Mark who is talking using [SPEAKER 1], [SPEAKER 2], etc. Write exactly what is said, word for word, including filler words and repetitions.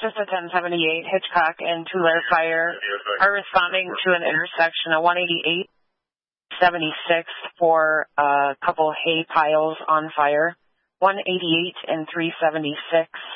[SPEAKER 1] just a ten seventy-eight Hitchcock and Tulare Fire are responding to an intersection of one eighty-eight seventy-six for a couple hay piles on fire. one eighty-eight and three seventy-six